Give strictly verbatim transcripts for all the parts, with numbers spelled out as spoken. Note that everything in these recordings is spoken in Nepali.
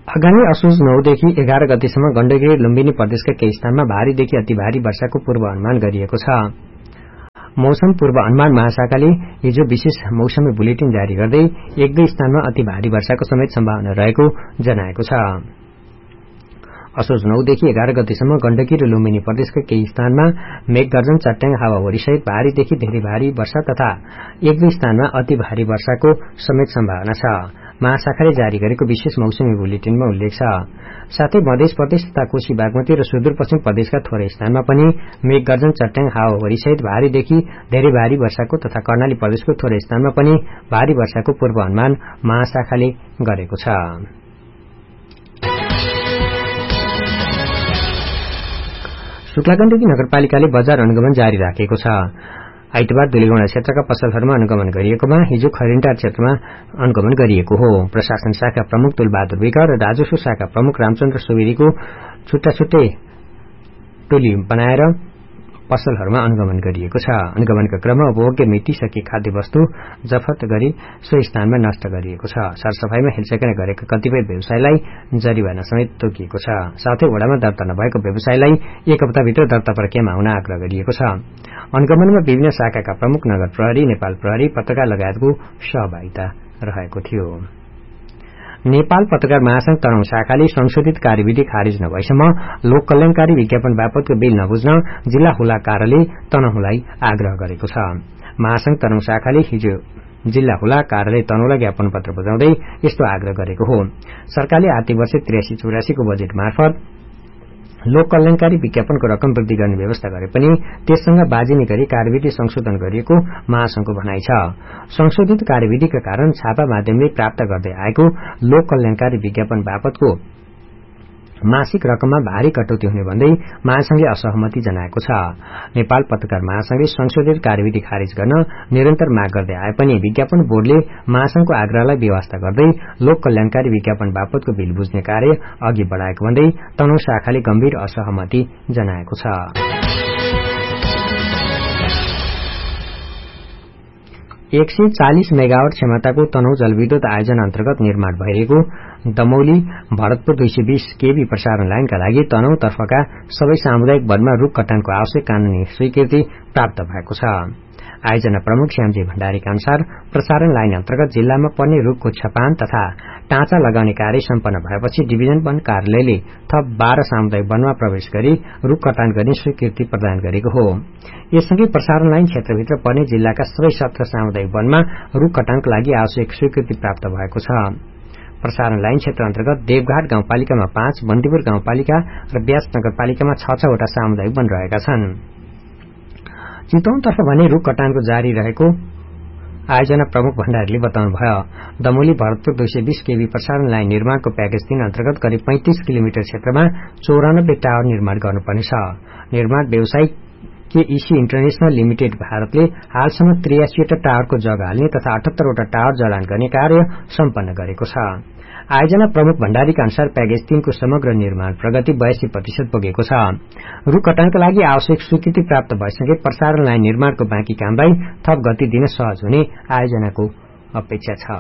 आगामी असोज नौदेखि एघार गतेसम्म गण्डकी र लुम्बिनी प्रदेशका केही स्थानमा भारीदेखि अति भारी वर्षाको पूर्वानुमान गरिएको छ। मौसम पूर्वानुमान महाशाखाले हिजो विशेष मौसमी बुलेटिन जारी गर्दै एक दुई स्थानमा अति भारी वर्षाको समेत सम्भावना रहेको जनाएको छ। असोज नौदेखि एघार गतेसम्म गण्डकी र लुम्बिनी प्रदेशका केही स्थानमा मेघगर्जन, चट्याङ, हावाहुरीसहित भारीदेखि धेरै भारी वर्षा तथा एक दुई स्थानमा अति भारी वर्षाको समेत सम्भावना छ। महाशाखाले जारी गरेको विशेष मौसमी बुलेटिनमा उल्लेख छ। साथै मध्य प्रदेश तथा कोशी बागमती र सुदूरपश्चिम प्रदेशका थोरै स्थानमा पनि मेघगर्जन, चट्याङ, हावाहुरीसहित भारीदेखि धेरै भारी वर्षाको तथा कर्णाली प्रदेशको थोरै स्थानमा पनि भारी वर्षाको पूर्वानुमान महाशाखाले गरेको छ। शुक्लागण्डकी नगरपालिकाले बजार अनुगमन जारी राखेको छ। आइतबार दुलीगौंडा क्षेत्रका पसलहरूमा अनुगमन गरिएकोमा हिजो खरिन्टार क्षेत्रमा अनुगमन गरिएको हो। प्रशासन शाखा प्रमुख तुलबहादुर विक र राजस्व शाखा प्रमुख रामचन्द्र सुवेदीको छुट्टा छुट्टै टोली बनाएर पसलहरूमा अनुगमन गरिएको छ। अनुगमनका क्रममा उपभोग्य मिति सकिए खाद्य वस्तु जफत गरी सो स्थानमा नष्ट गरिएको छ। सरसफाईमा हेलचेक्राइ गरेका कतिपय व्यवसायलाई जरिवाना समेत तोकिएको छ। साथै वडामा दर्ता नभएको व्यवसायलाई एक हप्ताभित्र दर्ता प्रक्रियामा आउन आग्रह गरिएको छ। अनुगमनमा विभिन्न शाखाका प्रमुख, नगर प्रहरी, नेपाल प्रहरी, पत्रकार लगायतको सहभागिता रहेको थियो। नेपाल पत्रकार महासंघ तनहुँ शाखाले संशोधित कार्यविधि खारिज नभएसम्म लोक कल्याणकारी विज्ञापन बापतको बिल नबुझ्न जिल्ला हुला कार्यालय तनहुँलाई आग्रह गरेको छ। महासंघ तनहुँ शाखाले हिजो जिल्ला हुला कार्यालय तनहुँलाई ज्ञापन पत्र बुझाउँदै यस्तो आग्रह गरेको हो। सरकारले आर्थिक वर्ष त्रियासी चौरासीको बजेट मार्फत लोक कल्याणकारी विज्ञापनको रकम वृद्धि गर्ने व्यवस्था गरे पनि त्यससँग बाजिने गरी कार्यविधि संशोधन गरिएको महासंघको भनाइ छ। संशोधित कार्यविधिका कारण छापा माध्यमले प्राप्त गर्दै आएको लोक कल्याणकारी विज्ञापन बापतको मासिक रकममा भारी कटौती हुने भन्दै महासंघले असहमति जनाएको छ। नेपाल पत्रकार महासंघले संशोधित कार्यविधि खारिज गर्न निरन्तर माग गर्दै आए पनि विज्ञापन बोर्डले महासंघको आग्रहलाई बेवास्ता गर्दै लोक कल्याणकारी विज्ञापन बापतको बिल बुझ्ने कार्य अघि बढ़ाएको भन्दै तनहुँ शाखाले गम्भीर असहमति जनाएको छ। एक सय चालिस मेगावाट क्षमताको तनहुँ जलविद्युत आयोजना अन्तर्गत निर्माण भइरहेको दमौली भरतपुर दुई सय बीस केबी प्रसारण लाइनका लागि तनहुँ तर्फका सबै सामुदायिक वनमा रूख कटानको आवश्यक कानूनी स्वीकृति प्राप्त भएको छ। आयोजना प्रमुख श्यामजी भण्डारीका अनुसार प्रसारण लाइन अन्तर्गत जिल्लामा पर्ने रूखको छपान तथा टाँचा लगाउने कार्य सम्पन्न भएपछि डिभिजन वन कार्यालयले थप बाह्र सामुदायिक वनमा प्रवेश गरी रूख कटान गर्ने स्वीकृति प्रदान गरेको हो। यससँगै प्रसारण लाइन क्षेत्रभित्र पर्ने जिल्लाका सबै सत्र सामुदायिक वनमा रूख कटानको लागि आवश्यक स्वीकृति प्राप्त भएको छ। प्रसारण लाइन क्षेत्र अन्तर्गत देवघाट गाउँपालिकामा पाँच, बन्दीपुर गाउँपालिका र ब्यास नगरपालिकामा छ छवटा सामुदायिक वन रहेका छन्। चितवनतर्फ भने रूख कटानको जारी रहेको आयोजना प्रमुख भण्डारीले बताउनुभयो। दमोली भरतपुर दुई सय बीस केबी प्रसारण लाइन निर्माणको प्याकेज तीन अन्तर्गत करिब पैंतिस किलोमिटर क्षेत्रमा चौरानब्बे टावर निर्माण गर्नुपर्नेछ। निर्माण व्यवसायी केईसी इन्टरनेशनल लिमिटेड भारतले हालसम्म त्रियासीवटा टावरको जग हाल्ने तथा अठहत्तरवटा टावर जडान गर्ने कार्य सम्पन्न गरेको छ। आयोजना प्रमुख भण्डारीका अनुसार प्याकेज तीनको समग्र निर्माण प्रगति बयासी प्रतिशत पुगेको छ। रूख कटानका लागि आवश्यक स्वीकृति प्राप्त भएसँगै प्रसारण लाइन निर्माणको बाँकी कामलाई थप गति दिन सहज हुने आयोजनाको अपेक्षा छ।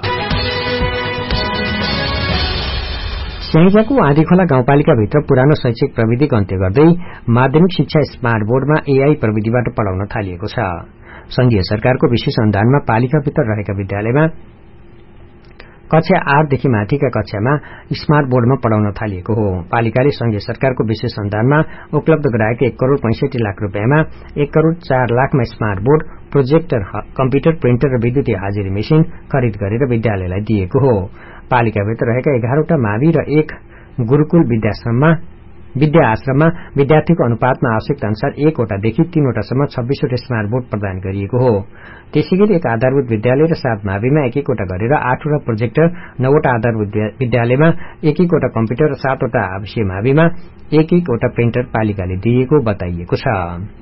स्याङ्जाको आँधीखोला गाउँपालिकाभित्र पुरानो शैक्षिक प्रविधिको अन्त्य गर्दै माध्यमिक शिक्षा स्मार्ट बोर्डमा एआई प्रविधिबाट पढ़ाउन थालिएको छ। संघीय सरकारको विशेष अनुदानमा पालिकाभित्र रहेका विद्यालयमा कक्षा आठदेखि माथिका कक्षामा स्मार्ट बोर्डमा पढ़ाउन थालिएको हो। पालिकाले संघीय सरकारको विशेष अनुदानमा उपलब्ध गराएको एक करोड़ पैंसठी लाख रूपियाँमा एक करोड़ चार लाखमा smart board, projector, computer, printer र विद्युतीय हाजिरी मेसिन खरिद गरेर विद्यालयलाई दिएको हो। पालिकाभित्र रहेका एघारवटा मावि र एक गुरूकुल विद्याश्रममा विद्या आश्रममा विद्यार्थीको अनुपातमा आवश्यकता अनुसार एकवटादेखि तीनवटासम्म छब्बीसवटा स्मार्ट बोर्ड प्रदान गरिएको हो। त्यसैगरी एक आधारभूत विद्यालय र सात माविमा एक एकवटा गरेर आठवटा प्रोजेक्टर, नौवटा आधारभूत विद्यालयमा एक एकवटा कम्प्युटर र सातवटा आवासीय माविमा एक एकवटा प्रिन्टर पालिकाले दिएको बताइएको छ।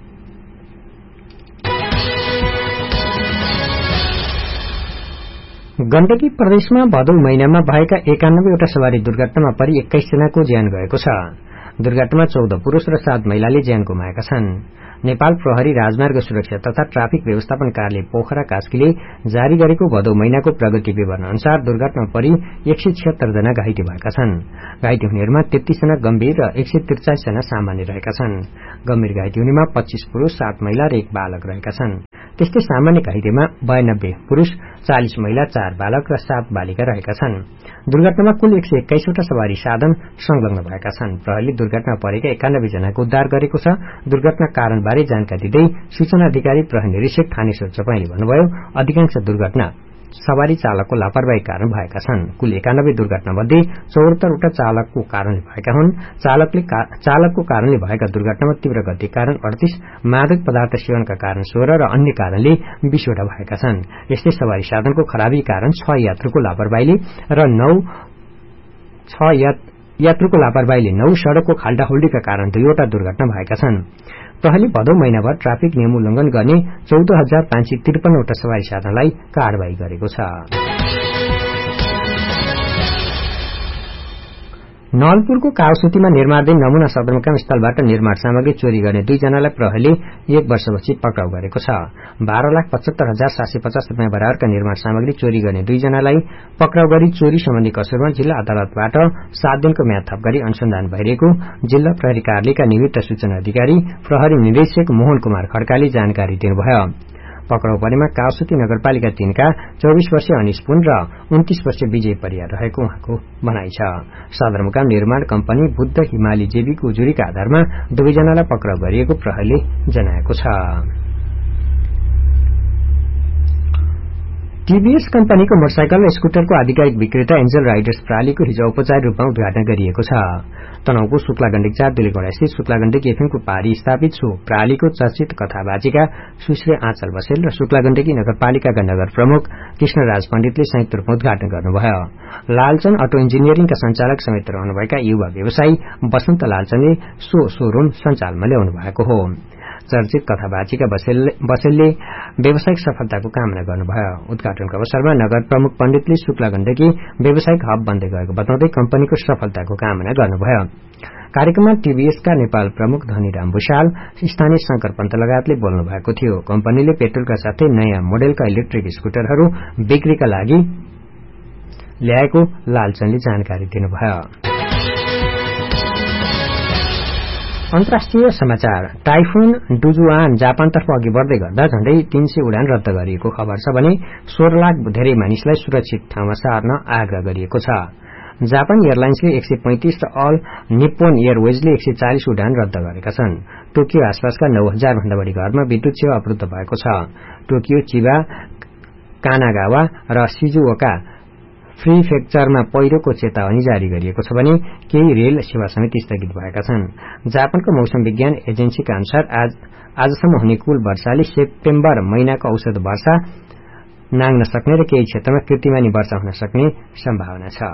गण्डकी प्रदेशमा भदौ महिनामा भएका एकानब्बेवटा सवारी दुर्घटनामा परि एक्काइस जनाको ज्यान गएको छ। दुर्घटनामा चौध पुरूष र सात महिलाले ज्यान गुमाएका छन्। नेपाल प्रहरी राजमार्ग सुरक्षा तथा ट्राफिक व्यवस्थापन कार्यालय पोखरा कास्कीले जारी गरेको भदौ महिनाको प्रगति विवरण अनुसार दुर्घटना परि एक सय छिहत्तर जना घाइते भएका छन्। घाइते हुनेहरूमा तेत्तीस जना गम्भीर र एक सय त्रिचालिस जना सामान्य रहेका छन्। गम्भीर घाइते हुनेमा पच्चीस पुरूष, सात महिला र एक बालक रहेका छन्। त्यस्तै सामान्य घाइतेमा बयानब्बे पुरूष, चालीस महिला, चार बालक र सात बालिका रहेका छन्। दुर्घटनामा कुल एक सय एक्काइसवटा सवारी साधन संलग्न भएका छन्। प्रहरीले दुर्घटना परेका एकानब्बे जनाको उद्धार गरेको छ। दुर्घटना कारणबारे जानकारी दिँदै सूचना अधिकारी प्रहरी निरीक्षक थानेश्वर चपाईले भन्नुभयो, अधिकांश दुर्घटना सवारी चालकको लापरवाही कारण भएका छन्। कुल एकानब्बे दुर्घटना मध्ये चौहत्तरवटा चालकको कारणले भएका हुन्। चालकले का, चालकको कारणले भएका दुर्घटनामा तीव्र गतिका कारण अडतीस, मादक पदार्थ सेवनका कारण सोह्र र अन्य कारणले बीसवटा भएका छन्। यस्तै सवारी साधनको खराबी कारण छ यात्रुको लापरवाहीले र नौ छ यात्रुको लापरवाहीले नौ, सड़कको खाल्डाखुल्डीका कारण दुईवटा दुर्घटना भएका छन्। प्रहरीले भदौ महिनाभर ट्राफिक नियम उल्लंघन गर्ने चौध हजार पाँच सय त्रिपन्नवटा सवारी साधनलाई कार्यवाही गरेको छ। नवलपुरको काउसुतीमा निर्माणाधीन नमूना सदरमुकाम स्थलबाट निर्माण सामग्री चोरी गर्ने दुईजनालाई प्रहरीले एक वर्षपछि पक्राउ गरेको छ। बाह्र लाख पचहत्तर हजार सात सय पचास रूपियाँ बराबरका निर्माण सामग्री चोरी गर्ने दुईजनालाई पक्राउ गरी चोरी सम्बन्धी कसुरमा जिल्ला अदालतबाट सात दिनको म्याद थप गरी अनुसन्धान भइरहेको जिल्ला प्रहरी कार्यालयका निवृत्त सूचना अधिकारी प्रहरी निरीक्षक मोहन कुमार खड्काले जानकारी दिनुभयो। पक्राउ परेमा काउसुती नगरपालिका तीनका चौबीस वर्षीय अनिश पुन र उन्तीस वर्षीय विजय परियार रहेको उहाँको भनाइ छ। सदरमुकाम निर्माण कम्पनी बुद्ध हिमाली जेबीको उजुरीका आधारमा दुवैजनालाई पक्राउ गरिएको प्रहरीले जनाएको छ। टीभीएस कम्पनीको मोटरसाइकल र स्कुटरको आधिकारिक विक्रेता एन्जल राइडर्स प्रालीको हिजो औपचारिक रूपमा उद्घाटन गरिएको छ। तनहुको शुक्ला गण्डकी चार दुलेगौंडा स्थित शुक्ला गण्डकी एफएमको पारी स्थापित सो प्रालीको चर्चित कथावाचिका सुश्री आँचल बसेल र शुक्ला गण्डकी नगरपालिकाका नगर प्रमुख कृष्णराज पण्डितले संयुक्त रूपमा उद्घाटन गर्नुभयो। लालचन अटो इन्जिनियरिङका संचालक समेत रहनुभएका युवा व्यवसायी वसन्त लालचनले सो शोरूम सञ्चालनमा ल्याउनु भएको हो। चर्चित कथावाचिका बसेलले व्यावसायिक सफलताको कामना गर्नुभयो। उद्घाटनको अवसरमा नगर प्रमुख पण्डितले शुक्ला गण्डकी व्यावसायिक हब बन्दै गएको बताउँदै कम्पनीको सफलताको कामना गर्नुभयो। कार्यक्रममा टीभीएसका नेपाल प्रमुख धनीराम भूषाल, स्थानीय शंकर पन्त लगायतले बोल्नु भएको थियो। कम्पनीले पेट्रोलका साथै नयाँ मोडेलका इलेक्ट्रिक स्कुटरहरू बिक्रीका लागि ल्याएको लालचनले जानकारी दिनुभयो। अन्तर्राष्ट्रिय समाचार। टाइफुन डुजुआन जापानतर्फ अघि बढ़दै गर्दा झण्डै तीन सय उडान रद्द गरिएको खबर छ भने सोह्र लाख धेरै मानिसलाई सुरक्षित ठाउँमा सार्न आग्रह गरिएको छ। जापान एयरलाइन्सले एक सय पैंतिस र अल निप्पोन एयरवेजले एक सय चालिस उडान रद्द गरेका छन्। टोकियो आसपासका नौ हजार भन्दा बढ़ी घरमा विद्युत सेवा अवरुद्ध भएको छ। टोकियो, चिबा, कानागावा र शिजुओका प्रिफेक्चरमा पहिरोको चेतावनी जारी गरिएको छ भने केही रेल सेवा समेत स्थगित भएका छन्। जापानको मौसम विज्ञान एजेन्सीका अनुसार आज आजसम्म हुने कुल वर्षाले सेप्टेम्बर महिनाको औसत वर्षा नाग्न सक्ने र केही क्षेत्रमा कृत्रिमानी वर्षा हुन सक्ने सम्भावना छ।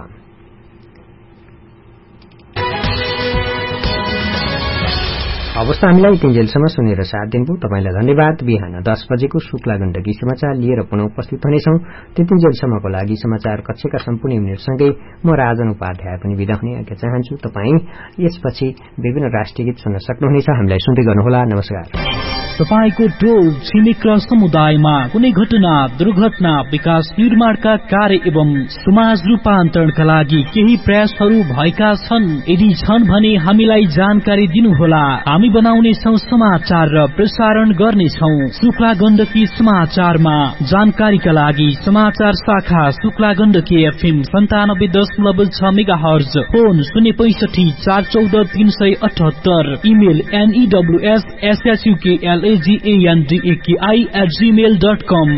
अवस्था हामीलाई तीनजेलसम्म सुनेर साथ दिनुभयो। तपाईंलाई धन्यवाद। बिहान दस बजेको शुक्ला गण्डकी समाचार लिएर पुनः उपस्थित हुनेछौं। त्यतिन्जेलसम्मको लागि समाचार कक्षका सम्पूर्ण युनिटसँगै म राजन उपाध्याय पनि विदा हुने आज्ञा चाहन्छु। तपाईं यसपछि विभिन्न राष्ट्रिय गीत सुन्न सक्नुहुनेछ। हामीलाई सुन्दै गर्नुहोला। नमस्कार। तपाईको टोल छिमेक र समुदायमा कुनै घटना, दुर्घटना, विकास निर्माणका कार्य एवं समाज रूपान्तरणका लागि केही प्रयासहरू भएका छन्? यदि छन् भने हामीलाई जानकारी दिनुहोला। हामी बनाउने छौं समाचार र प्रसारण गर्नेछौं शुक्ला गण्डकी समाचारमा। जानकारीका लागि समाचार शाखा शुक्ला गण्डकी एफएम सन्तानब्बे दशमलव छ मेगा हर्ज, फोन शून्य पैंसठी चार चौध तीन सय अठहत्तर, email एनईडब्ल्यूएस एसएचयूकेएलएजीएनडीएकेआई at Gmail dot com.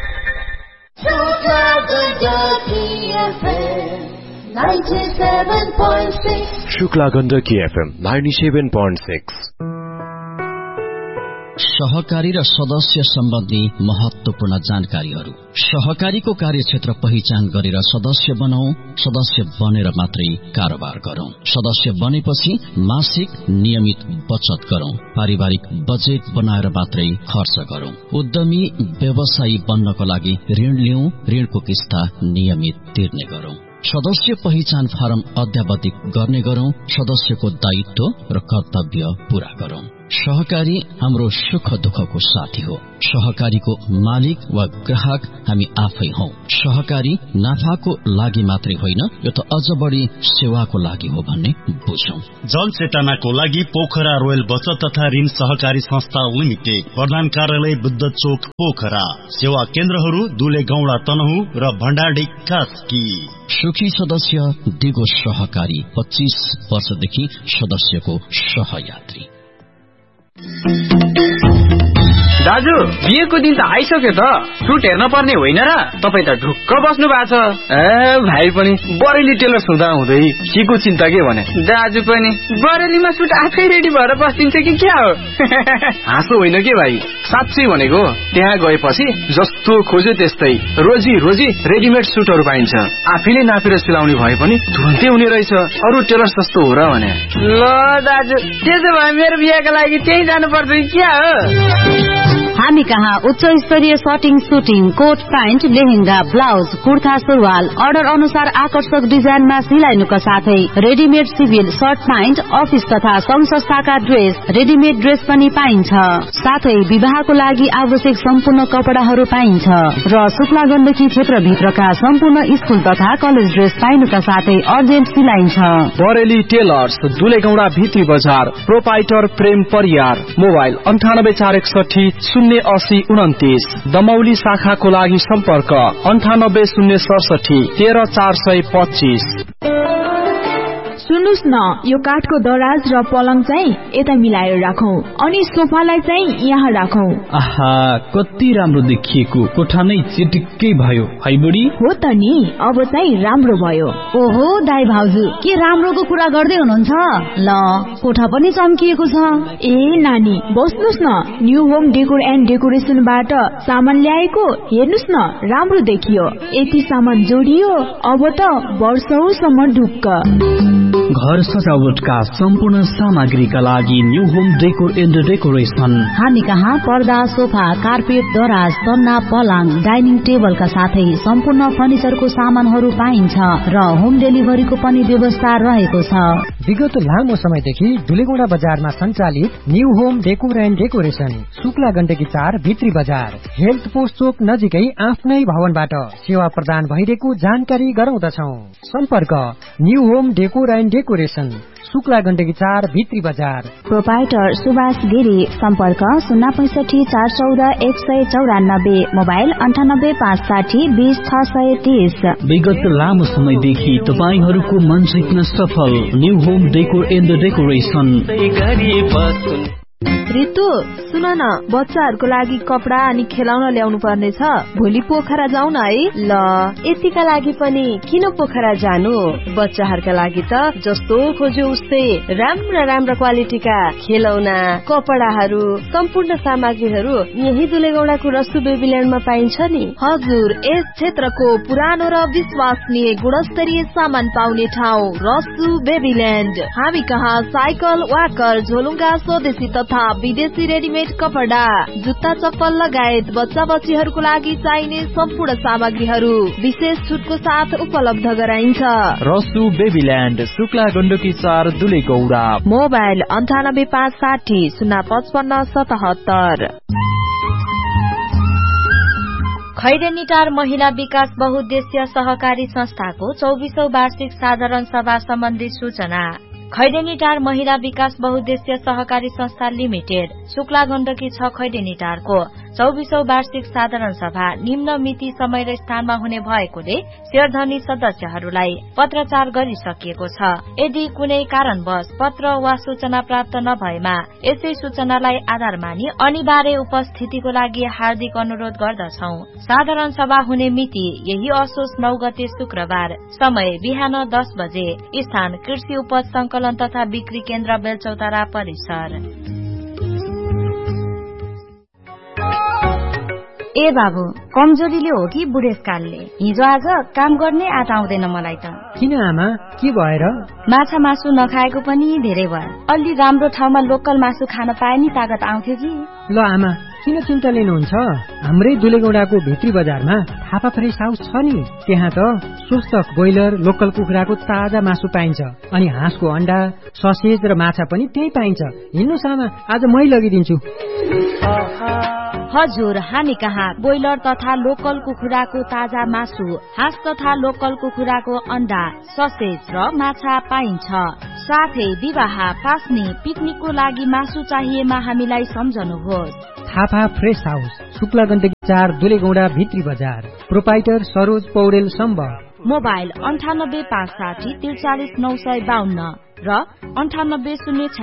Shukla Gandaki FM ninety seven point six. सहकारी र सदस्य सम्बन्धी महत्वपूर्ण जानकारीहरू। सहकारीको कार्यक्षेत्र पहिचान गरेर सदस्य बनाऊ। सदस्य बनेर मात्रै कारोबार गरौं। सदस्य बनेपछि मासिक नियमित बचत गरौं। पारिवारिक बजेट बनाएर मात्रै खर्च गरौं। उद्यमी व्यवसायी बन्नको लागि ऋण लिऊ। ऋणको किस्ता नियमित तिर्ने गरौं। सदस्य पहिचान फारम अध्यावधिक गर्ने गरौं। सदस्यको दायित्व र कर्तव्य पूरा गरौं। सहकारी हाम्रो सुख दुःखको साथी हो। सहकारीको मालिक वा ग्राहक हामी आफै हौ। सहकारी नाफाको लागि मात्रै होइन, यो त अझ बढी सेवाको लागि हो भन्ने बुझौं। जनचेतनाको लागि पोखरा रोयल बचत तथा ऋण सहकारी संस्था लिमिटेड, प्रधान कार्यालय बुद्ध चोक पोखरा। सेवा केन्द्रहरू दुले गौडा तनहु र भण्डारी कास्की। सुखी सदस्य दिगो सहकारी, पच्चीस वर्षदेखि सदस्यको सहयात्री। दाजु, बिहेको दिन त आइसक्यो त, सुट हेर्न पर्ने होइन र? तपाईँ त ढुक्क बस्नु भएको छ। ए भाइ पनि बरेली टेलर हुँदा हुँदै के को चिन्ता के भने? दाजु पनि बरेलीमा सुट आफै रेडी भएर बस्दिन्छ कि क्या हो? हाँसो होइन के भाइ, साँच्चै भनेको। त्यहाँ गएपछि जस्तो खोज्यो त्यस्तै रोजी रोजी रेडिमेड सुटहरू पाइन्छ। आफैले नापेर सिलाउने भए पनि तुरन्तै हुने रहेछ। अरू टेलर सस्तो हो र भने? ल दाजु, त्यसो भए मेरो बिहेको लागि त्यही जानु पर्छ कि क्या हो? हामी कहाँ उच्च स्तरीय सटिङ, shooting, coat pant, lehenga, blouse, kurta, सुरुवाल अर्डर अनुसार आकर्षक डिजाइनमा सिलाइनुका साथै readymade civil short pant, office तथा संघ संस्थाका ड्रेस, रेडिमेड ड्रेस पनि पाइन्छ। साथै विवाहको लागि आवश्यक सम्पूर्ण कपडाहरू पाइन्छ र शुक्ला गण्डकी क्षेत्रभित्रका सम्पूर्ण स्कुल तथा कलेज ड्रेस पाइनुका साथै अर्जेन्ट सिलाइन्छ। बरेली टेलर्स, दुलेगौडा भित्री बजार, प्रोपाइटर प्रेम परियार। मोबाइल अन्ठानब्बे चार एकसठी शून्य अस्सी उन्तिस। दमौली शाखाको लागि सम्पर्क अन्ठानब्बे शून्य सडसठी तेह्र चार सय पच्चीस। सुन्नुस् न, यो काठको दराज र पलङ चाहिँ यता मिलाएर राखौं अनि सोफालाई चाहिँ यहाँ राखौं। आहा, कति राम्रो देखिएको, कोठा नै चिटिक्कै भयो है बुढी? हो त नि, अब चाहिँ राम्रो भयो। ओहो दाइ भाउजू, के राम्रोको कुरा गर्दै हुनुहुन्छ? ल, कोठा पनि चम्किएको छ। ए नानी, बस्नुस् न, न्यू होम डेकोर एन्ड डेकोरेसनबाट सामान ल्याएको, हेर्नुस् न, राम्रो देखियो। यति सामान जोडियो, अब त वर्षौसम्म ढुक्क। घर सजावटका सम्पूर्ण सामग्रीका लागि new home decor and decoration. हामी कहाँ पर्दा, सोफा, कार्पेट, दराज, तन्ना, पलङ, डाइनिङ टेबलका साथै सम्पूर्ण फर्निचरको सामानहरू पाइन्छ र होम डेलिभरीको पनि व्यवस्था रहेको छ। विगत लामो समयदेखि दुलेगौडा बजारमा सञ्चालित new home decor and decoration, Shukla Gandaki चार भित्री बजार, हेल्थ पोस्ट चोक नजिकै आफ्नै भवनबाट सेवा प्रदान भइरहेको जानकारी गराउँदछौ। सम्पर्क new home decor and decoration, Shukla Gandaki चार भित्री बजार। प्रोपाइटर सुभाष गिरी, सम्पर्क शून्य पैसठी चार चौध एक सय चौरानब्बे, मोबाइल अन्ठानब्बे पाँच साठी बीस छ सय तीस। विगत लामो समयदेखि तपाईहरूको मन जित्न सफल new home decor and decoration. Ritu, सुन न, बच्चाहरूको लागि कपडा अनि खेलाउन ल्याउनु पर्ने छ। भोलि पोखरा जाउँ न है? ल, यतिका लागि पनि किन पोखरा जानु? बच्चाहरूका लागि त जस्तो खोज्यो उस्तै राम्रा राम्रा क्वालिटीका खेलौना, कपडाहरू, सम्पूर्ण सामग्रीहरू यही दुलेगौडाको रसु बेबील्यान्डमा पाइन्छ नि। हजुर, यस क्षेत्रको पुरानो र विश्वसनीय गुणस्तरीय सामान पाउने ठाउँ रसु बेबील्यान्ड। हामी कहाँ साइकल, वाकर, झोलुङ्गा, स्वदेशी तथा विदेशी रेडिमेड कपडा, जुत्ता, चप्पल लगायत बच्चा बच्चीहरूको लागि चाहिने सम्पूर्ण सामग्रीहरू विशेष छुटको साथ उपलब्ध गराइन्छ। रसु बेबील्यान्ड, शुक्ला गण्डकी चार, दुलेगौडा। मोबाइल अन्ठानब्बे पाँच साठी शून्य पचपन्न सतहत्तर। खैरेनीटार महिला विकास बहुद्देश्य सहकारी संस्थाको चौबीसौं वार्षिक साधारण सभा सम्बन्धी सूचना। खैरेनीटार महिला विकास बहुद्देश्य सहकारी संस्था लिमिटेड, शुक्ला गण्डकी छ खैरेनीटारको चौबीसौं वार्षिक साधारण सभा निम्न मिति समय र स्थानमा हुने भएकोले शेयरधनी सदस्यहरूलाई पत्रचार गरिसकिएको छ। यदि कुनै कारणवश पत्र वा सूचना प्राप्त नभएमा यसै सूचनालाई आधार मानि अनिवार्य उपस्थितिको लागि हार्दिक अनुरोध गर्दछौ। साधारण सभा हुने मिति यही असोज नौ गते शुक्रबार, समय बिहान दस बजे, स्थान कृषि उपज संकलन तथा बिक्री केन्द्र बेलचौतारा परिसर। ए बाबु, कमजोरीले हो कि बुढेसकालले? हिजो आज काम गर्ने आँट आउँदैन मलाई त। किन आमा, के भएर? माछा मासु नखाएको पनि धेरै भयो। अलि राम्रो ठाउँमा लोकल मासु खान पाए नि तागत आउँथ्यो कि। ल आमा, किन चिन्ता लिनुहुन्छ? हाम्रै दुलेगौडाको भित्री बजारमा थापा फ्रेस हाउस छ नि। त्यहाँ त स्वस्थ ब्रोइलर लोकल कुखुराको ताजा मासु पाइन्छ अनि हाँसको अण्डा, ससेज र माछा पनि त्यही पाइन्छ। हिँड्नुस् आमा, आज मै लगिदिन्छु। हजुर, हामी कहाँ ब्रोइलर तथा लोकल कुखुराको ताजा मासु, हाँस तथा लोकल कुखुराको अण्डा, ससेज र माछा पाइन्छ। साथै विवाह, पास्नी, पिकनिकको लागि मासु चाहिएमा हामीलाई सम्झनुहोस्। थापा फ्रेस हाउस, शुक्ला गण्डकी चार, दुलेगौडा भित्री बजार। प्रोपाइटर सरोज पौडेल सम्बर। मोबाइल अन्ठानब्बे पाँच साठी त्रिचालिस नौ सय बाहन्न र अन्ठानब्बे शून्य